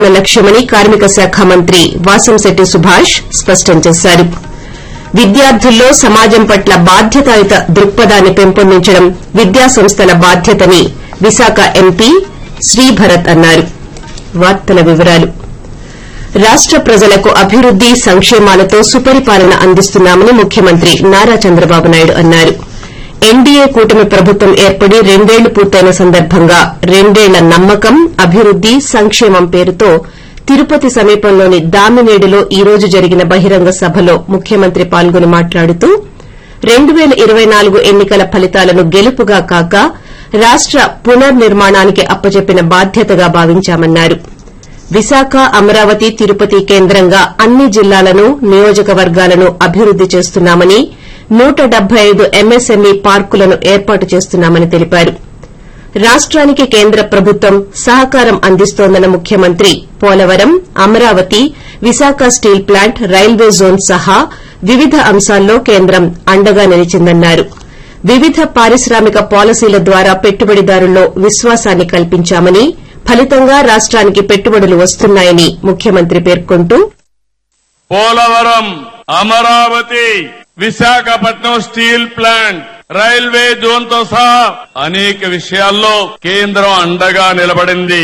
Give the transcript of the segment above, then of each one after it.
లక్ష్యమని కార్మిక శాఖ మంత్రి వాసంశెట్టి సుభాష్ స్పష్టం చేశారు. విద్యార్థుల్లో సమాజం పట్ల బాధ్యతాయుత దృక్పథాన్ని పెంపొందించడం విద్యాసంస్థల బాధ్యతని విశాఖ ఎంపీ శ్రీభరత్ అన్నారు. రాష్ట ప్రజలకు అభివృద్ది సంక్షేమాలతో సుపరిపాలన అందిస్తున్నామని ముఖ్యమంత్రి నారా చంద్రబాబు నాయుడు అన్నారు. ఎన్డీఏ కూటమి ప్రభుత్వం ఏర్పడి 2 ఏళ్లు పూర్తయిన సందర్భంగా 2 ఏళ్ల నమ్మకం అభివృద్ది సంక్షేమం పేరుతో తిరుపతి సమీపంలోని దామినేడులో ఈ రోజు జరిగిన బహిరంగ సభలో ముఖ్యమంత్రి పాల్గొని మాట్లాడుతూ 2024 ఎన్నికల ఫలితాలను గెలుపుగా కాక రాష్ట పునర్నిర్మాణానికి అప్పచెప్పిన బాధ్యతగా భావించామన్నారు. విశాఖ అమరావతి తిరుపతి కేంద్రంగా అన్ని జిల్లాలను నియోజకవర్గాలను అభివృద్ది చేస్తున్నామని 175 ఎంఎస్ఎంఈ పార్కులను ఏర్పాటు చేస్తున్నామని తెలిపారు. రాష్టానికి కేంద్ర ప్రభుత్వం సహకారం అందిస్తోందన్న ముఖ్యమంత్రి Polavaram, Amaravati, Visakha steel plant, railway zone సహా వివిధ అంశాల్లో కేంద్రం అండగా నిలిచిందన్నారు. వివిధ పారిశ్రామిక పాలసీల ద్వారా పెట్టుబడిదారుల్లో విశ్వాసాన్ని కల్పించామని, ఫలితంగా రాష్టానికి పెట్టుబడులు వస్తున్నాయని ముఖ్యమంత్రి పేర్కొంటూ Polavaram, Amaravati, Visakhapatnam steel plant, railway zone తో సహా అనేక విషయాల్లో కేంద్రం అండగా నిలబడింది.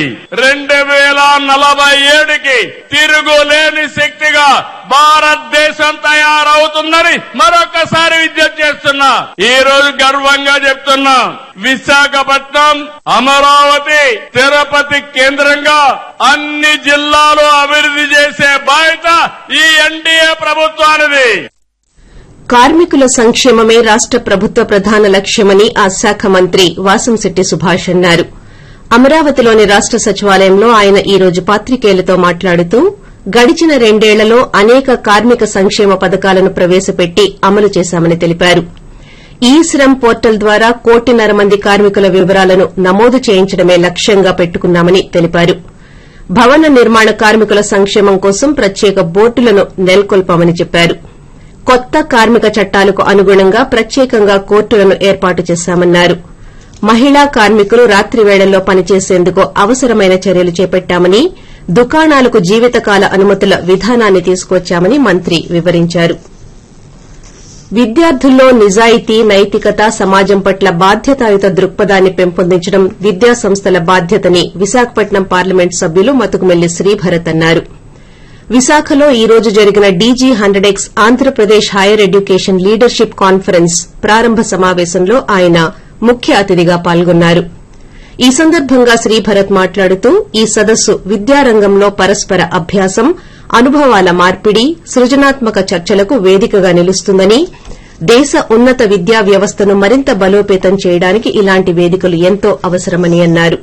2047కి తిరుగులేని శక్తిగా భారతదేశం తయారవుతుందని మరొకసారి విజ్ఞప్తి చేస్తున్నా. ఈ రోజు గర్వంగా చెప్తున్నా, విశాఖపట్నం, అమరావతి, తిరుపతి కేంద్రంగా అన్ని జిల్లాలు అభివృద్ది చేసే బాధ్యత ఈ ఎన్డీఏ ప్రభుత్వానిది. కార్మికుల సంక్షేమమే రాష్ట ప్రభుత్వ ప్రధాన లక్ష్యమని ఆ శాఖ మంత్రి వాసంశెట్టి సుభాష్ అన్నారు. అమరావతిలోని రాష్ట సచివాలయంలో ఆయన ఈ రోజు పాత్రికేయులతో మాట్లాడుతూ గడిచిన 2 ఏళ్లలో అనేక కార్మిక సంక్షేమ పథకాలను ప్రవేశపెట్టి అమలు చేశామని తెలిపారు. ఈ శ్రమ్ పోర్టల్ ద్వారా 1.5 కోటి మంది కార్మికుల వివరాలను నమోదు చేయించడమే లక్ష్యంగా పెట్టుకున్నామని తెలిపారు. భవన నిర్మాణ కార్మికుల సంక్షేమం కోసం ప్రత్యేక బోర్డులను నెలకొల్పామని చెప్పారు. కొత్త కార్మిక చట్టాలకు అనుగుణంగా ప్రత్యేకంగా కోర్టులను ఏర్పాటు చేశామన్నారు. మహిళా కార్మికులు రాత్రి వేళల్లో పనిచేసేందుకు అవసరమైన చర్యలు చేపట్టామని, దుకాణాలకు జీవితకాల అనుమతుల విధానాన్ని తీసుకొచ్చామని మంత్రి వివరించారు. విద్యార్థుల్లో నిజాయితీ, నైతికత, సమాజం పట్ల బాధ్యతాయుత దృక్పథాన్ని పెంపొందించడం విద్యాసంస్థల బాధ్యతని విశాఖపట్నం పార్లమెంట్ సభ్యులు మతుకుమెల్లి శ్రీభరత్ అన్నారు. విశాఖలో ఈ రోజు జరిగిన DG 100X Andhra Pradesh higher education leadership conference ప్రారంభ సమావేశంలో ఆయన ముఖ్య అతిథిగా పాల్గొన్నారు. ఈ సందర్భంగా శ్రీభరత్ మాట్లాడుతూ ఈ సదస్సు విద్యారంగంలో పరస్పర అభ్యాసం, అనుభవాల మార్పిడి, సృజనాత్మక చర్చలకు వేదికగా నిలుస్తుందని, దేశ ఉన్నత విద్యా వ్యవస్థను మరింత బలోపేతం చేయడానికి ఇలాంటి వేదికలు ఎంతో అవసరమని అన్నారు.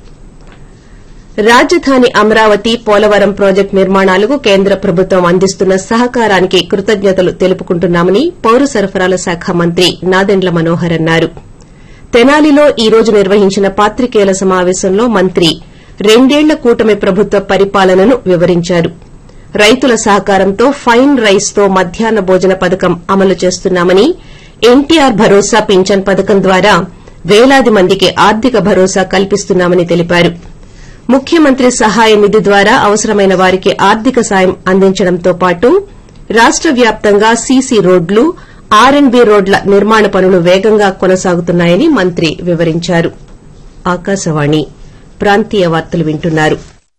రాజధాని అమరావతి, పోలవరం ప్రాజెక్టు నిర్మాణాలకు కేంద్ర ప్రభుత్వం అందిస్తున్న సహకారానికి కృతజ్ఞతలు తెలుపుకుంటున్నామని పౌర సరఫరాల శాఖ మంత్రి నాదెండ్ల మనోహర్ అన్నారు. తెనాలిలో ఈ రోజు నిర్వహించిన పాత్రికేయుల సమావేశంలో మంత్రి 2 ఏళ్ల కూటమి ప్రభుత్వ పరిపాలనను వివరించారు. రైతుల సహకారంతో ఫైన్ రైస్ తో మధ్యాహ్న భోజన పథకం అమలు చేస్తున్నామని, ఎన్టీఆర్ భరోసా పింఛన్ పథకం ద్వారా వేలాది మందికి ఆర్థిక భరోసా కల్పిస్తున్నామని తెలిపారు. ముఖ్యమంత్రి సహాయ నిధి ద్వారా అవసరమైన వారికి ఆర్థిక సాయం అందించడంతో పాటు రాష్ట వ్యాప్తంగా సీసీ రోడ్లు, ఆర్ఎండ్బీ రోడ్ల నిర్మాణ పనులు వేగంగా కొనసాగుతున్నాయని మంత్రి వివరించారు. ఆకాశవాణి ప్రాంతీయ వార్తలు వింటున్నారు.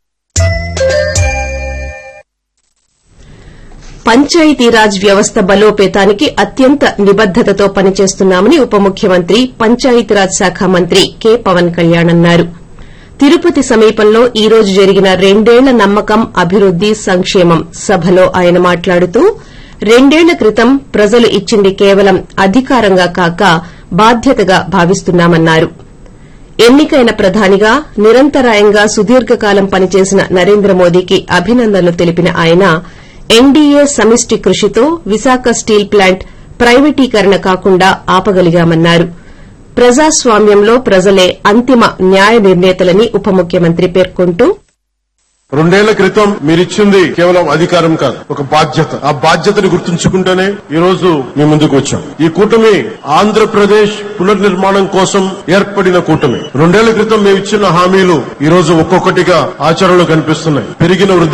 పంచాయతీరాజ్ వ్యవస్థ బలోపేతానికి అత్యంత నిబద్దతతో పనిచేస్తున్నామని ఉప ముఖ్యమంత్రి, పంచాయతీరాజ్ శాఖ మంత్రి కె పవన్ కళ్యాణ్ అన్నారు. తిరుపతి సమీపంలో ఈ రోజు జరిగిన 2 ఏళ్ల నమ్మకం అభివృద్ది సంక్షేమం సభలో ఆయన మాట్లాడుతూ 2 ఏళ్ల క్రితం ప్రజలు ఇచ్చింది కేవలం అధికారంగా కాక బాధ్యతగా భావిస్తున్నామన్నారు. ఎన్నికైన ప్రధానిగా నిరంతరాయంగా సుదీర్ఘకాలం పనిచేసిన నరేంద్ర మోదీకి అభినందనలు తెలిపిన ఆయన ఎన్డీఏ సమిష్టి కృషితో విశాఖ స్టీల్ ప్లాంట్ ప్రైవేటీకరణ కాకుండా ఆపగలిగామన్నారు. ప్రజాస్వామ్యంలో ప్రజలే అంతిమ న్యాయ నిర్ణేతలని ఉప ముఖ్యమంత్రి పేర్కొంటూ 2 ఏళ్ల క్రితం మీరిచ్చింది కేవలం అధికారం కాదు, ఒక బాధ్యత. ఆ బాధ్యతని గుర్తుంచుకుంటేనే ఈ రోజు మీ ముందుకు వచ్చాం. ఈ కూటమి ఆంధ్రప్రదేశ్ పునర్నిర్మాణం కోసం ఏర్పడిన కూటమి. 2 ఏళ్ల క్రితం మేము ఇచ్చిన హామీలు ఈ రోజు ఒక్కొక్కటిగా ఆచరణలో కనిపిస్తున్నాయి. పెరిగిన